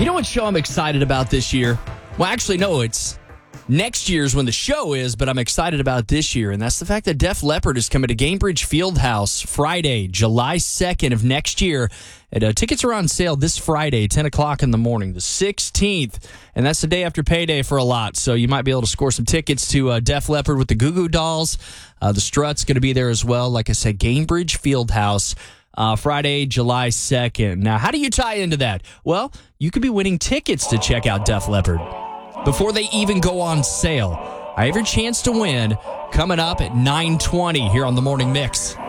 You know what show I'm excited about this year? Well, actually, no, it's next year's when the show is, but I'm excited about this year, and that's the fact that Def Leppard is coming to Gainbridge Fieldhouse Friday, July 2nd of next year. And tickets are on sale this Friday, 10 o'clock in the morning, the 16th, and that's the day after payday for a lot, so you might be able to score some tickets to Def Leppard with the Goo Goo Dolls. The Struts going to be there as well. Like I said, Gainbridge Fieldhouse. Friday, July 2nd. Now, how do you tie into that? Well, you could be winning tickets to check out Def Leppard before they even go on sale. I have your chance to win coming up at 9:20 here on The Morning Mix.